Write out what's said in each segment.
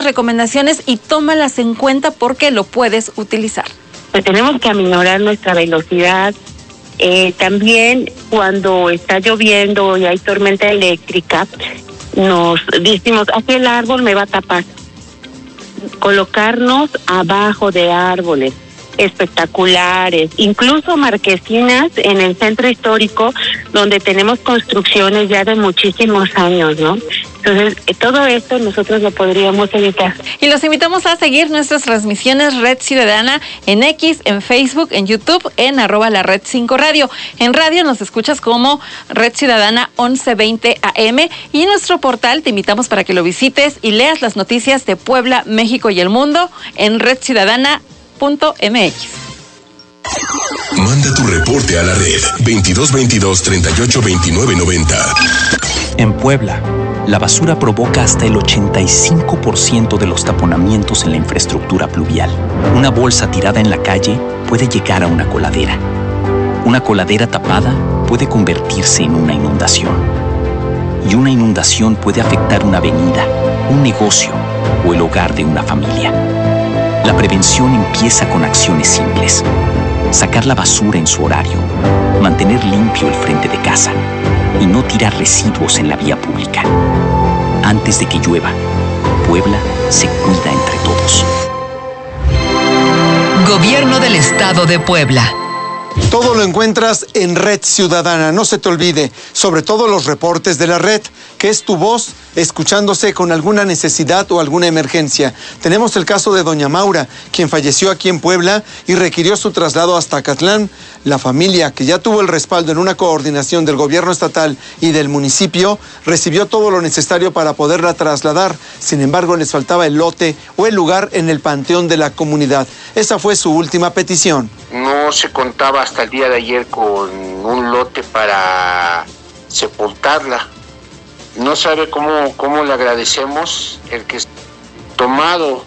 recomendaciones y tómalas en cuenta porque lo puedes utilizar. Pues tenemos que aminorar nuestra velocidad. También cuando está lloviendo y hay tormenta eléctrica, nos decimos, aquí el árbol me va a tapar. Colocarnos abajo de árboles espectaculares, incluso marquesinas en el centro histórico donde tenemos construcciones ya de muchísimos años, ¿no? Entonces, todo esto nosotros lo podríamos evitar. Y los invitamos a seguir nuestras transmisiones Red Ciudadana en X, en Facebook, en YouTube, en @lared5radio. En radio nos escuchas como Red Ciudadana 1120 AM y en nuestro portal te invitamos para que lo visites y leas las noticias de Puebla, México y el mundo en redciudadana.mx. Manda tu reporte a la red 2222 38 29 90. En Puebla, la basura provoca hasta el 85% de los taponamientos en la infraestructura pluvial. Una bolsa tirada en la calle puede llegar a una coladera. Una coladera tapada puede convertirse en una inundación. Y una inundación puede afectar una avenida, un negocio o el hogar de una familia. La prevención empieza con acciones simples. Sacar la basura en su horario, mantener limpio el frente de casa y no tirar residuos en la vía pública. Antes de que llueva, Puebla se cuida entre todos. Gobierno del Estado de Puebla. Todo lo encuentras en Red Ciudadana. No se te olvide, sobre todo los reportes de la red, que es tu voz escuchándose con alguna necesidad o alguna emergencia. Tenemos el caso de doña Maura, quien falleció aquí en Puebla y requirió su traslado hasta Acatlán. La familia, que ya tuvo el respaldo en una coordinación del gobierno estatal y del municipio, recibió todo lo necesario para poderla trasladar. Sin embargo, les faltaba el lote o el lugar en el panteón de la comunidad. Esa fue su última petición. No se contaba hasta el día de ayer con un lote para sepultarla. No sabe cómo le agradecemos el que tomado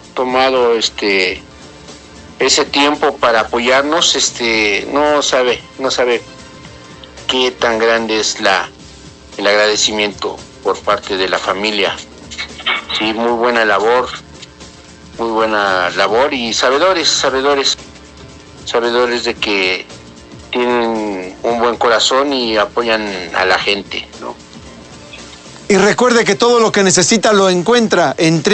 ese tiempo para apoyarnos. No sabe qué tan grande es el agradecimiento por parte de la familia. Sí, muy buena labor y sabedores de que tienen un buen corazón y apoyan a la gente, ¿no? Y recuerde que todo lo que necesita lo encuentra en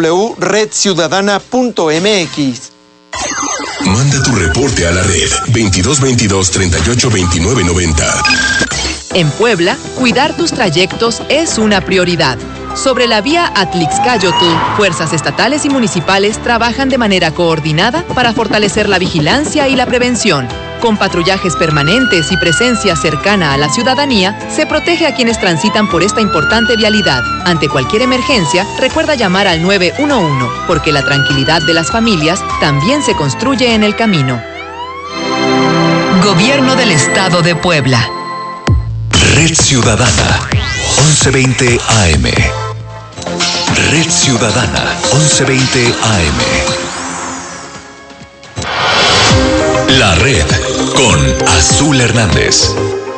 www.redciudadana.mx. Manda tu reporte a la red 2222 38 29 90. En Puebla, cuidar tus trayectos es una prioridad. Sobre la vía Atlixcáyotl, fuerzas estatales y municipales trabajan de manera coordinada para fortalecer la vigilancia y la prevención. Con patrullajes permanentes y presencia cercana a la ciudadanía, se protege a quienes transitan por esta importante vialidad. Ante cualquier emergencia, recuerda llamar al 911, porque la tranquilidad de las familias también se construye en el camino. Gobierno del Estado de Puebla. Red Ciudadana 1120 AM. Red Ciudadana 1120 AM. La red con Azul Hernández.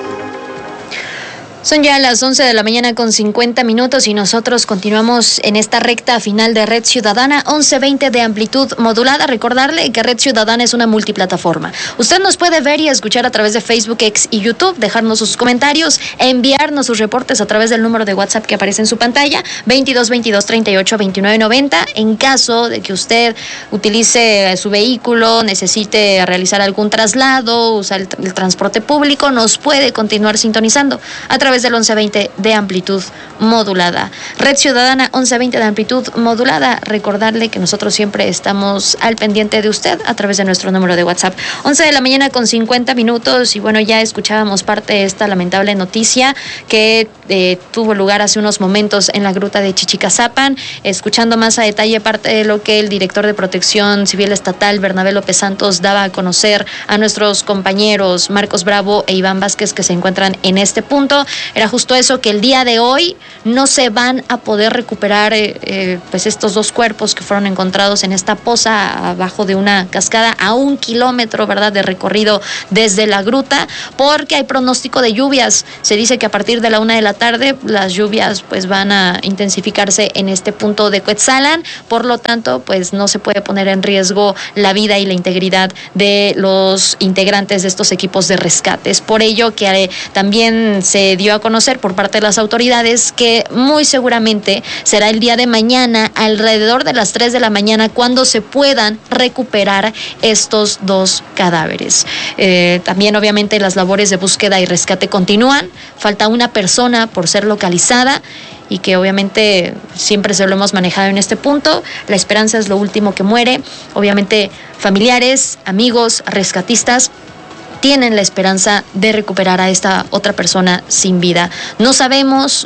Son ya las 11 de la mañana con 50 minutos y nosotros continuamos en esta recta final de Red Ciudadana 1120 de amplitud modulada. Recordarle que Red Ciudadana es una multiplataforma. Usted nos puede ver y escuchar a través de Facebook, X y YouTube, dejarnos sus comentarios, enviarnos sus reportes a través del número de WhatsApp que aparece en su pantalla, 2222 38 29 90. En caso de que usted utilice su vehículo, necesite realizar algún traslado, usar el transporte público, nos puede continuar sintonizando a través del 1120 de amplitud modulada. Red Ciudadana 1120 de amplitud modulada. Recordarle que nosotros siempre estamos al pendiente de usted a través de nuestro número de WhatsApp. 11 de la mañana con 50 minutos y bueno, ya escuchábamos parte de esta lamentable noticia que tuvo lugar hace unos momentos en la gruta de Chichicazapan. Escuchando más a detalle parte de lo que el director de Protección Civil Estatal, Bernabé López Santos, daba a conocer a nuestros compañeros Marcos Bravo e Iván Vázquez, que se encuentran en este punto. era justo eso, que el día de hoy no se van a poder recuperar pues estos 2 cuerpos que fueron encontrados en esta poza abajo de una cascada a 1 kilómetro, ¿verdad?, de recorrido desde la gruta, porque hay pronóstico de lluvias. Se dice que a partir de la 1 de la tarde las lluvias pues van a intensificarse en este punto de Cuetzalan, por lo tanto pues no se puede poner en riesgo la vida y la integridad de los integrantes de estos equipos de rescate. Es por ello que también se dio a conocer por parte de las autoridades que muy seguramente será el día de mañana alrededor de las 3 de la mañana cuando se puedan recuperar estos 2 cadáveres. También obviamente las labores de búsqueda y rescate continúan, falta una persona por ser localizada y que obviamente siempre se lo hemos manejado en este punto. La esperanza es lo último que muere. Obviamente familiares, amigos, rescatistas tienen la esperanza de recuperar a esta otra persona sin vida. No sabemos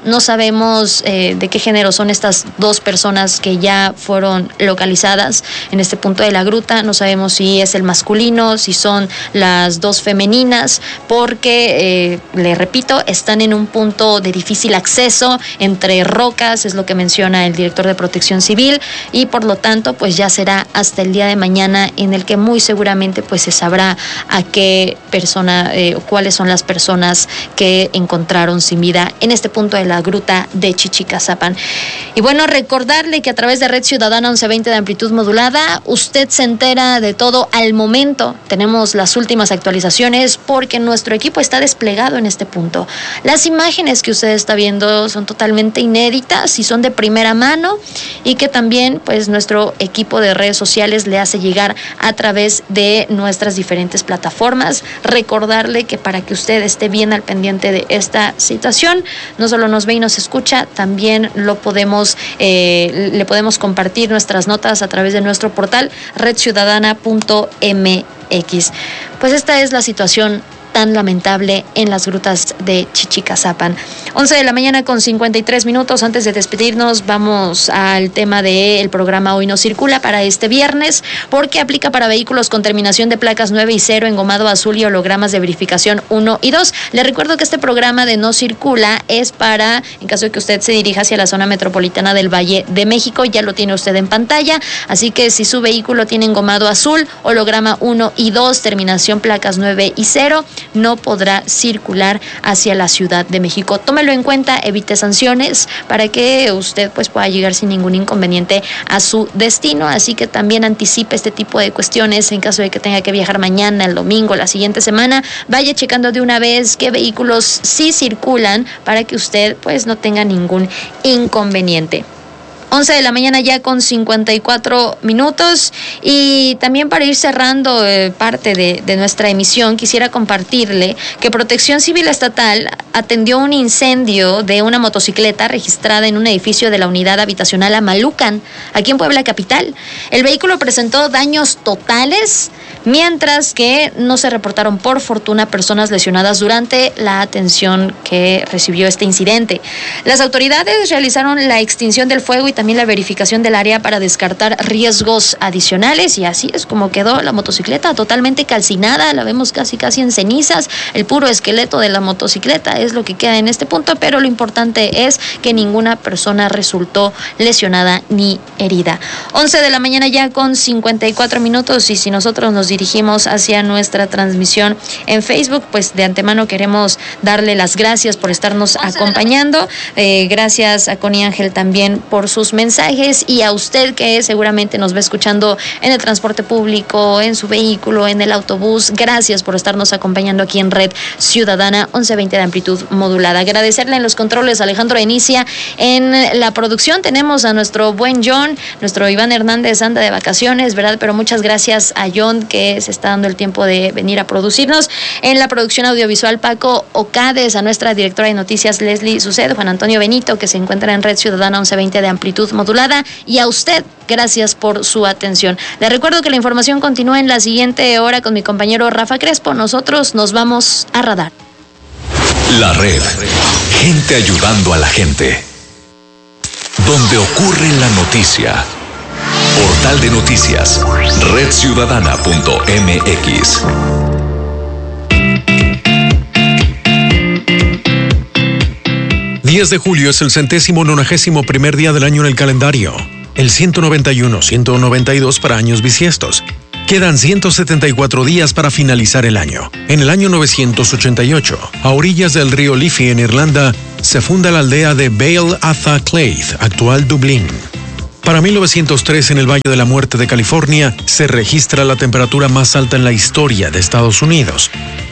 de qué género son estas 2 personas que ya fueron localizadas en este punto de la gruta. No sabemos si es el masculino, si son las 2 femeninas, porque, le repito, están en un punto de difícil acceso entre rocas, es lo que menciona el director de Protección Civil, y por lo tanto pues ya será hasta el día de mañana en el que muy seguramente pues se sabrá a qué persona, cuáles son las personas que encontraron sin vida en este punto de la gruta de Chichicazapan. Y bueno, recordarle que a través de Red Ciudadana 1120 de amplitud modulada, usted se entera de todo al momento. Tenemos las últimas actualizaciones porque nuestro equipo está desplegado en este punto. Las imágenes que usted está viendo son totalmente inéditas y son de primera mano, y que también pues nuestro equipo de redes sociales le hace llegar a través de nuestras diferentes plataformas. Recordarle que para que usted esté bien al pendiente de esta situación, no solo nos ve y nos escucha, también le podemos compartir nuestras notas a través de nuestro portal redciudadana.mx. Pues esta es la situación tan lamentable en las grutas de Chichicazapan. 11 de la mañana con 53 minutos. Antes de despedirnos, vamos al tema del programa Hoy No Circula para este viernes, porque aplica para vehículos con terminación de placas 9 y 0, engomado azul y hologramas de verificación 1 y 2. Le recuerdo que este programa de No Circula es para, en caso de que usted se dirija hacia la zona metropolitana del Valle de México, ya lo tiene usted en pantalla, así que si su vehículo tiene engomado azul, holograma 1 y 2, terminación placas 9 y 0, no podrá circular hacia la Ciudad de México. Tómelo en cuenta, evite sanciones para que usted pues pueda llegar sin ningún inconveniente a su destino, así que también anticipe este tipo de cuestiones en caso de que tenga que viajar mañana, el domingo, la siguiente semana. Vaya checando de una vez qué vehículos sí circulan para que usted pues no tenga ningún inconveniente. 11 de la mañana ya con 54 minutos, y también para ir cerrando parte de nuestra emisión, quisiera compartirle que Protección Civil Estatal atendió un incendio de una motocicleta registrada en un edificio de la unidad habitacional Amalucan, aquí en Puebla capital. El vehículo presentó daños totales, mientras que no se reportaron por fortuna personas lesionadas durante la atención que recibió este incidente. Las autoridades realizaron la extinción del fuego y también la verificación del área para descartar riesgos adicionales, y así es como quedó la motocicleta totalmente calcinada. La vemos casi en cenizas. El puro esqueleto de la motocicleta es lo que queda en este punto, pero lo importante es que ninguna persona resultó lesionada ni herida. 11 de la mañana ya con 54 minutos, y si nosotros nos dirigimos hacia nuestra transmisión en Facebook, pues de antemano queremos darle las gracias por estarnos acompañando. Gracias a Connie Ángel también por sus mensajes, y a usted que seguramente nos va escuchando en el transporte público, en su vehículo, en el autobús. Gracias por estarnos acompañando aquí en Red Ciudadana 1120 de amplitud modulada. Agradecerle en los controles a Alejandro Enicia. En la producción tenemos a nuestro buen John, nuestro Iván Hernández anda de vacaciones, ¿verdad? Pero muchas gracias a John, que se está dando el tiempo de venir a producirnos. En la producción audiovisual, Paco Ocades, a nuestra directora de noticias, Leslie Suced, Juan Antonio Benito, que se encuentra en Red Ciudadana 1120 de amplitud modulada, y a usted, gracias por su atención. Le recuerdo que la información continúa en la siguiente hora con mi compañero Rafa Crespo. Nosotros nos vamos a Radar. La red. Gente ayudando a la gente. Donde ocurre la noticia. Portal de noticias. redciudadana.mx. 10 de julio es el 191º día del año en el calendario. El 192 para años bisiestos. Quedan 174 días para finalizar el año. En el año 988, a orillas del río Liffey en Irlanda, se funda la aldea de Baile Atha Cliath, actual Dublín. Para 1903, en el Valle de la Muerte de California, se registra la temperatura más alta en la historia de Estados Unidos,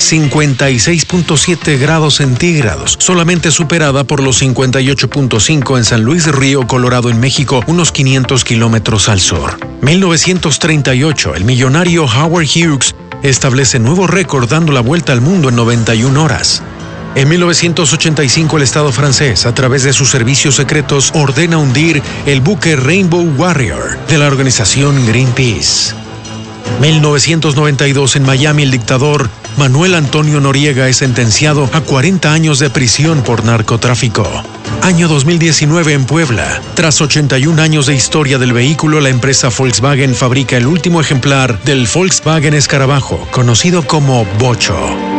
56.7 grados centígrados, solamente superada por los 58.5 en San Luis Río Colorado en México, unos 500 kilómetros al sur. 1938, el millonario Howard Hughes establece nuevo récord dando la vuelta al mundo en 91 horas. En 1985, el Estado francés, a través de sus servicios secretos, ordena hundir el buque Rainbow Warrior de la organización Greenpeace. 1992, en Miami, el dictador Manuel Antonio Noriega es sentenciado a 40 años de prisión por narcotráfico. Año 2019 en Puebla. Tras 81 años de historia del vehículo, la empresa Volkswagen fabrica el último ejemplar del Volkswagen Escarabajo, conocido como Bocho.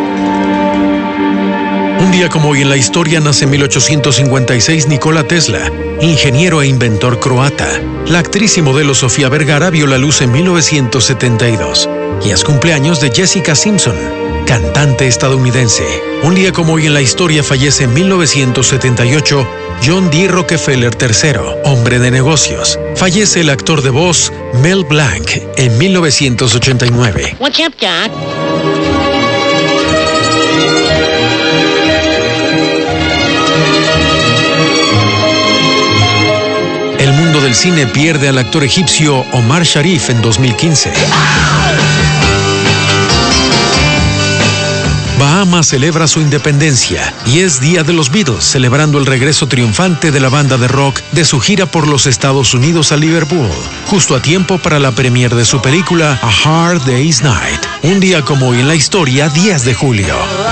Un día como hoy en la historia nace en 1856 Nikola Tesla, ingeniero e inventor croata. La actriz y modelo Sofía Vergara vio la luz en 1972. Y es cumpleaños de Jessica Simpson, cantante estadounidense. Un día como hoy en la historia fallece en 1978 John D. Rockefeller III, hombre de negocios. Fallece el actor de voz Mel Blanc en 1989. What's up, Doc? El mundo del cine pierde al actor egipcio Omar Sharif en 2015. Bahamas celebra su independencia y es Día de los Beatles, celebrando el regreso triunfante de la banda de rock de su gira por los Estados Unidos a Liverpool, justo a tiempo para la premiere de su película A Hard Day's Night. Un día como hoy en la historia, 10 de julio.